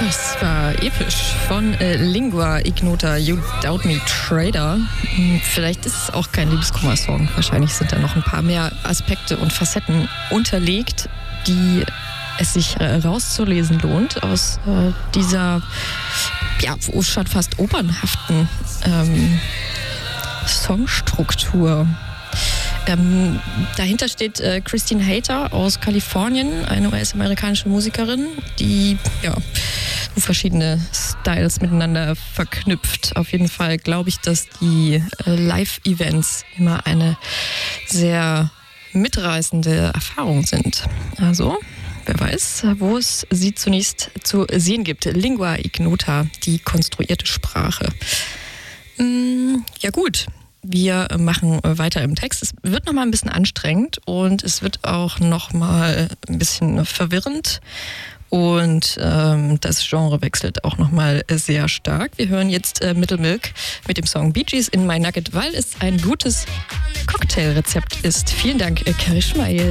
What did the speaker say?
Das war episch von Lingua Ignota You Doubt Me Trader. Vielleicht ist es auch kein Liebeskummer-Song. Wahrscheinlich sind da noch ein paar mehr Aspekte und Facetten unterlegt, die es sich rauszulesen lohnt aus dieser schon fast opernhaften Songstruktur. Dahinter steht Christine Hayter aus Kalifornien, eine US-amerikanische Musikerin, die verschiedene Styles miteinander verknüpft. Auf jeden Fall glaube ich, dass die Live-Events immer eine sehr mitreißende Erfahrung sind. Also, wer weiß, wo es sie zunächst zu sehen gibt. Lingua Ignota, die konstruierte Sprache. Ja gut. Wir machen weiter im Text. Es wird nochmal ein bisschen anstrengend und es wird auch nochmal ein bisschen verwirrend. Und das Genre wechselt auch nochmal sehr stark. Wir hören jetzt Middle Milk mit dem Song Bee Gees in My Nugget, weil es ein gutes Cocktailrezept ist. Vielen Dank, Karishmael.